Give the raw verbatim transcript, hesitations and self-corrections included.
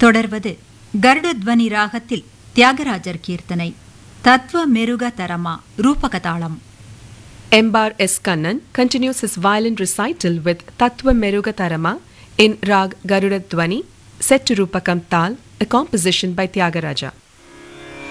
தொடர்வது கருடத்வனி ராகத்தில் தியாகராஜர் கீர்த்தனை தத்வ மெருக தரமா ரூபகதாளம். M. S. Kannan continues his violin recital with Tattva Meruga Tarama in Rag Garuda Dwani, set to Rupakam Tal, a composition by Tyagaraja.